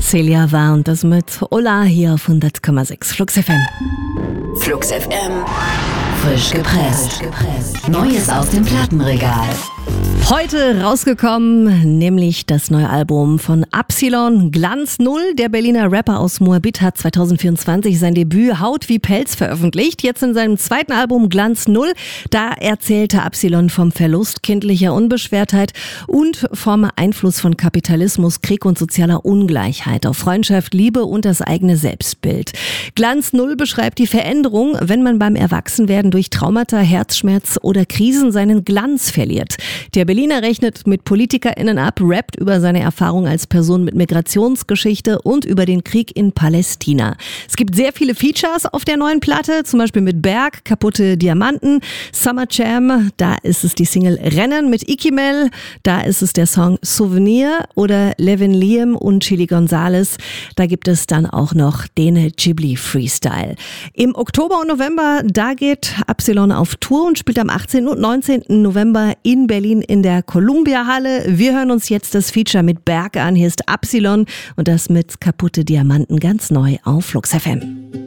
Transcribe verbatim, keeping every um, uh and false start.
Celia war und das mit Ola hier auf hundert Komma sechs Flux F M. Flux F M. Frisch gepresst. Neues aus dem Plattenregal. Heute rausgekommen, nämlich das neue Album von Absilon, Glanz Null. Der Berliner Rapper aus Moabit hat zwanzig vierundzwanzig sein Debüt Haut wie Pelz veröffentlicht. Jetzt in seinem zweiten Album Glanz Null, da erzählte Absilon vom Verlust kindlicher Unbeschwertheit und vom Einfluss von Kapitalismus, Krieg und sozialer Ungleichheit auf Freundschaft, Liebe und das eigene Selbstbild. Glanz Null beschreibt die Veränderung, wenn man beim Erwachsenwerden durch Traumata, Herzschmerz oder Krisen seinen Glanz verliert. Der Berliner rechnet mit PolitikerInnen ab, rappt über seine Erfahrung als Person mit Migrationsgeschichte und über den Krieg in Palästina. Es gibt sehr viele Features auf der neuen Platte, zum Beispiel mit Berg, Kaputte Diamanten, Summer Jam, da ist es die Single Rennen mit Ikimel, da ist es der Song Souvenir oder Levin Liam und Chili Gonzales, da gibt es dann auch noch den Ghibli Freestyle. Im Oktober und November, da geht Absilon auf Tour und spielt am achtzehnten und neunzehnten November in Berlin in der Columbia-Halle. Wir hören uns jetzt das Feature mit Berg an. Hier ist Absilon und das mit Kaputte Diamanten ganz neu auf Flux F M.